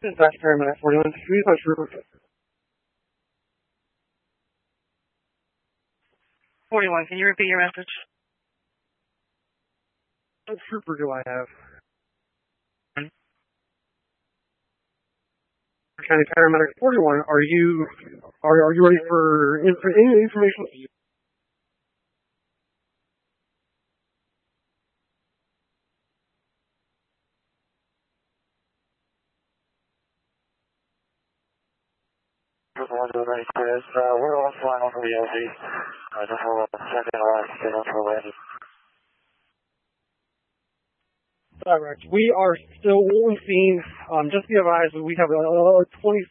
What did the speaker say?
Dispatch paramedic 41. Please push Trooper. 41, can you repeat your message? What trooper do I have? County paramedic 41. Are you ready for any information? We're all flying over the LZ. Just hold on a second, I'll ask you for landing. Direct. We are still only seeing, just be advised, we have a 20